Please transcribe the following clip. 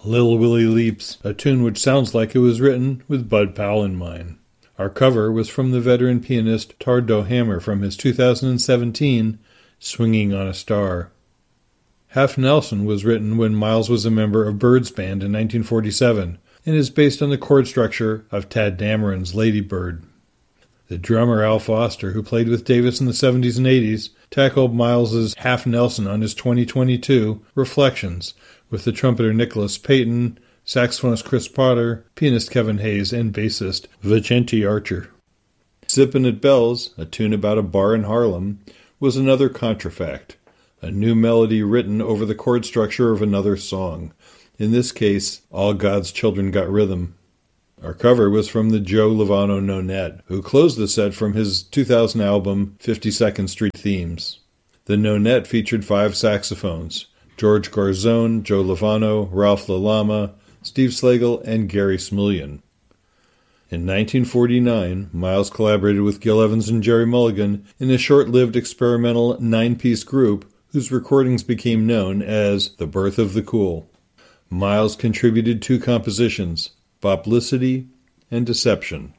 Lil Willie Leaps, a tune which sounds like it was written with Bud Powell in mind. Our cover was from the veteran pianist Tardo Hammer from his 2017 Swinging on a Star. Half Nelson was written when Miles was a member of Bird's Band in 1947 and is based on the chord structure of Tadd Dameron's Lady Bird. The drummer Al Foster, who played with Davis in the 70s and 80s, tackled Miles's Half Nelson on his 2022 Reflections with the trumpeter Nicholas Payton, saxophonist Chris Potter, pianist Kevin Hayes, and bassist Vicente Archer. Zippin' at Bells, a tune about a bar in Harlem, was another contrafact, a new melody written over the chord structure of another song, in this case, All God's Children Got Rhythm. Our cover was from the Joe Lovano Nonette, who closed the set from his 2000 album 52nd Street Themes. The Nonette featured 5 saxophones: George Garzone, Joe Lovano, Ralph LaLama, Steve Slagle, and Gary Smulyan. In 1949, Miles collaborated with Gil Evans and Jerry Mulligan in a short-lived experimental 9-piece group whose recordings became known as The Birth of the Cool. Miles contributed 2 compositions, Boplicity and Deception.